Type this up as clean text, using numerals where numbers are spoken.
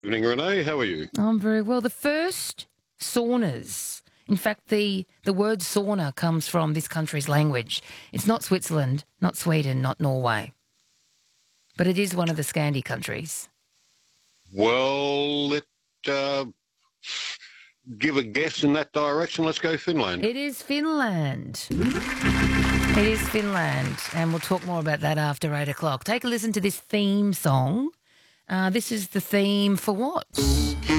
Evening, Renee. How are you? I'm very well. The first saunas, in fact, the word sauna comes from this country's language. It's not Switzerland, not Sweden, not Norway, but it is one of the Scandi countries. Well, uh, give a guess in that direction. Let's go Finland. It is Finland. It is Finland, and we'll talk more about that after 8 o'clock. Take a listen to this theme song. This is the theme for what?